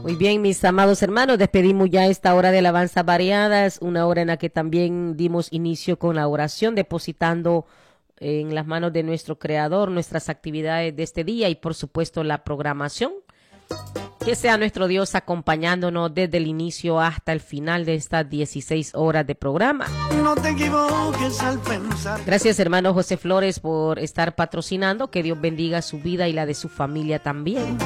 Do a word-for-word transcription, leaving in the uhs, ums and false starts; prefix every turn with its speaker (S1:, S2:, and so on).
S1: Muy bien, mis amados hermanos, despedimos ya esta hora de alabanzas variadas, una hora en la que también dimos inicio con la oración, depositando en las manos de nuestro Creador nuestras actividades de este día y por supuesto la programación. Que sea nuestro Dios acompañándonos desde el inicio hasta el final de estas dieciséis horas de programa.
S2: No te equivoques al pensar.
S1: Gracias, hermano José Flores, por estar patrocinando. Que Dios bendiga su vida y la de su familia también.